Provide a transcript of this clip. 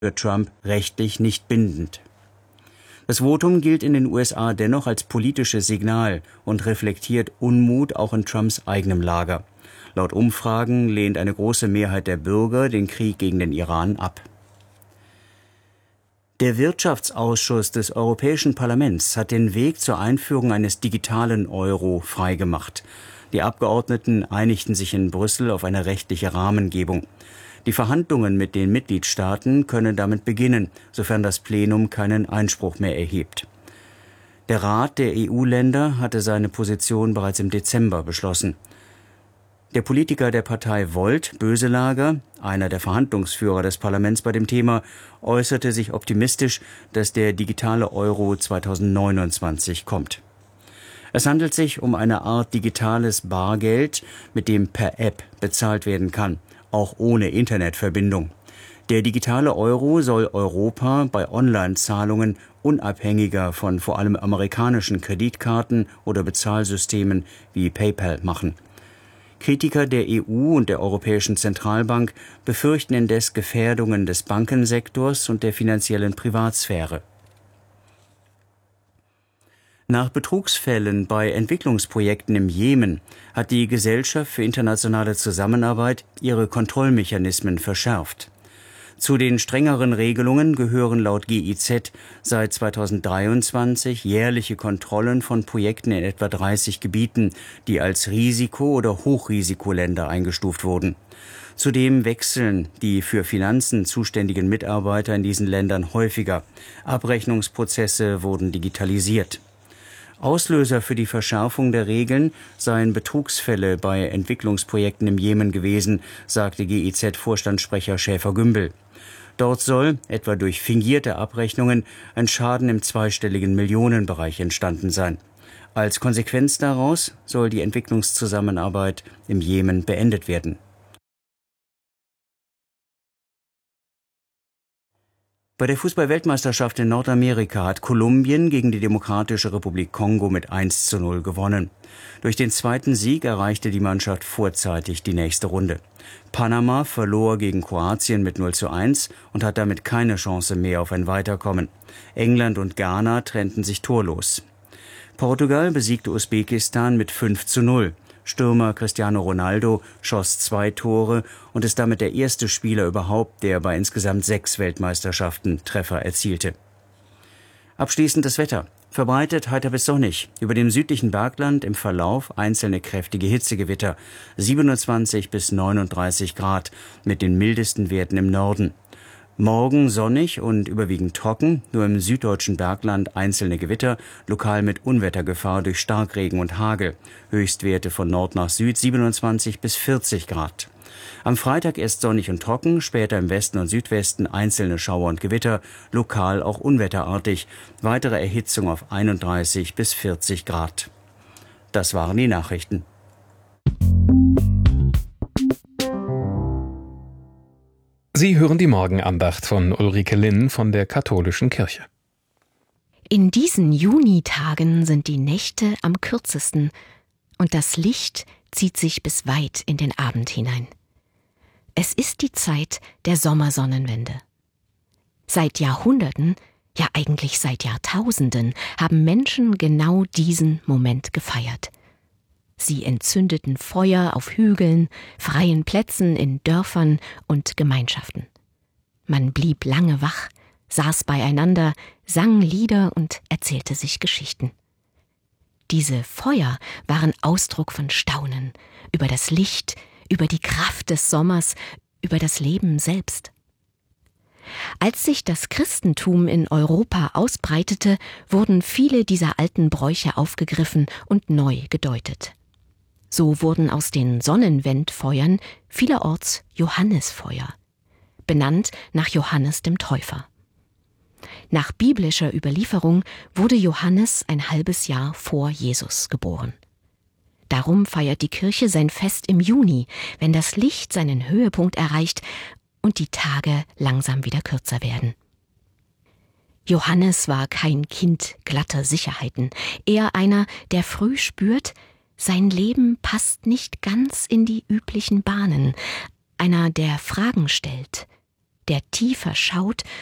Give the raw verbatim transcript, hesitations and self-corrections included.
für Trump rechtlich nicht bindend. Das Votum gilt in den U S A dennoch als politisches Signal und reflektiert Unmut auch in Trumps eigenem Lager. Laut Umfragen lehnt eine große Mehrheit der Bürger den Krieg gegen den Iran ab. Der Wirtschaftsausschuss des Europäischen Parlaments hat den Weg zur Einführung eines digitalen Euro freigemacht. Die Abgeordneten einigten sich in Brüssel auf eine rechtliche Rahmengebung. Die Verhandlungen mit den Mitgliedstaaten können damit beginnen, sofern das Plenum keinen Einspruch mehr erhebt. Der Rat der E U-Länder hatte seine Position bereits im Dezember beschlossen. Der Politiker der Partei Volt, Böselager, einer der Verhandlungsführer des Parlaments bei dem Thema, äußerte sich optimistisch, dass der digitale Euro zweitausendneunundzwanzig kommt. Es handelt sich um eine Art digitales Bargeld, mit dem per App bezahlt werden kann, auch ohne Internetverbindung. Der digitale Euro soll Europa bei Online-Zahlungen unabhängiger von vor allem amerikanischen Kreditkarten oder Bezahlsystemen wie PayPal machen. Kritiker der E U und der Europäischen Zentralbank befürchten indes Gefährdungen des Bankensektors und der finanziellen Privatsphäre. Nach Betrugsfällen bei Entwicklungsprojekten im Jemen hat die Gesellschaft für internationale Zusammenarbeit ihre Kontrollmechanismen verschärft. Zu den strengeren Regelungen gehören laut G I Z seit zweitausenddreiundzwanzig jährliche Kontrollen von Projekten in etwa dreißig Gebieten, die als Risiko- oder Hochrisikoländer eingestuft wurden. Zudem wechseln die für Finanzen zuständigen Mitarbeiter in diesen Ländern häufiger. Abrechnungsprozesse wurden digitalisiert. Auslöser für die Verschärfung der Regeln seien Betrugsfälle bei Entwicklungsprojekten im Jemen gewesen, sagte G I Z-Vorstandssprecher Schäfer-Gümbel. Dort soll, etwa durch fingierte Abrechnungen, ein Schaden im zweistelligen Millionenbereich entstanden sein. Als Konsequenz daraus soll die Entwicklungszusammenarbeit im Jemen beendet werden. Bei der Fußball-Weltmeisterschaft in Nordamerika hat Kolumbien gegen die Demokratische Republik Kongo mit eins zu null gewonnen. Durch den zweiten Sieg erreichte die Mannschaft vorzeitig die nächste Runde. Panama verlor gegen Kroatien mit null zu eins und hat damit keine Chance mehr auf ein Weiterkommen. England und Ghana trennten sich torlos. Portugal besiegte Usbekistan mit fünf zu null. Stürmer Cristiano Ronaldo schoss zwei Tore und ist damit der erste Spieler überhaupt, der bei insgesamt sechs Weltmeisterschaften Treffer erzielte. Abschließend das Wetter. Verbreitet heiter bis sonnig. Über dem südlichen Bergland im Verlauf einzelne kräftige Hitzegewitter. siebenundzwanzig bis neununddreißig Grad mit den mildesten Werten im Norden. Morgen sonnig und überwiegend trocken, nur im süddeutschen Bergland einzelne Gewitter, lokal mit Unwettergefahr durch Starkregen und Hagel. Höchstwerte von Nord nach Süd siebenundzwanzig bis vierzig Grad. Am Freitag erst sonnig und trocken, später im Westen und Südwesten einzelne Schauer und Gewitter, lokal auch unwetterartig, weitere Erhitzung auf einunddreißig bis vierzig Grad. Das waren die Nachrichten. Sie hören die Morgenandacht von Ulrike Linn von der Katholischen Kirche. In diesen Junitagen sind die Nächte am kürzesten und das Licht zieht sich bis weit in den Abend hinein. Es ist die Zeit der Sommersonnenwende. Seit Jahrhunderten, ja eigentlich seit Jahrtausenden, haben Menschen genau diesen Moment gefeiert. Sie entzündeten Feuer auf Hügeln, freien Plätzen, in Dörfern und Gemeinschaften. Man blieb lange wach, saß beieinander, sang Lieder und erzählte sich Geschichten. Diese Feuer waren Ausdruck von Staunen über das Licht, über die Kraft des Sommers, über das Leben selbst. Als sich das Christentum in Europa ausbreitete, wurden viele dieser alten Bräuche aufgegriffen und neu gedeutet. So wurden aus den Sonnenwendfeuern vielerorts Johannisfeuer, benannt nach Johannes dem Täufer. Nach biblischer Überlieferung wurde Johannes ein halbes Jahr vor Jesus geboren. Darum feiert die Kirche sein Fest im Juni, wenn das Licht seinen Höhepunkt erreicht und die Tage langsam wieder kürzer werden. Johannes war kein Kind glatter Sicherheiten, eher einer, der früh spürt, sein Leben passt nicht ganz in die üblichen Bahnen, einer, der Fragen stellt, der tiefer schaut